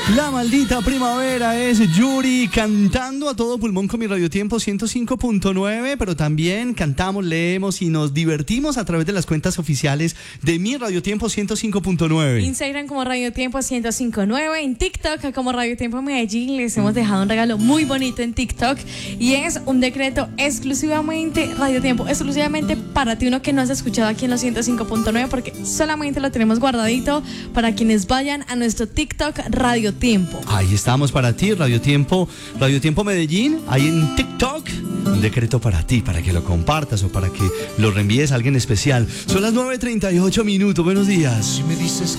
La maldita primavera es Yuri cantando a todo pulmón con mi Radiotiempo 105.9, pero también cantamos, leemos y nos divertimos a través de las cuentas oficiales de mi Radiotiempo 105.9. Instagram como Radiotiempo 105.9, en TikTok como Radiotiempo Medellín. Les hemos dejado un regalo muy bonito en TikTok y es un decreto exclusivamente Radiotiempo, exclusivamente para ti, uno que no has escuchado aquí en los 105.9, porque solamente lo tenemos guardadito para quienes vayan a nuestro TikTok Radiotiempo. Ahí estamos para ti, Radiotiempo Medellín, ahí en TikTok. Un decreto para ti, para que lo compartas o para que lo reenvíes a alguien especial. Son las 9:38 minutos. Buenos días. Si me dices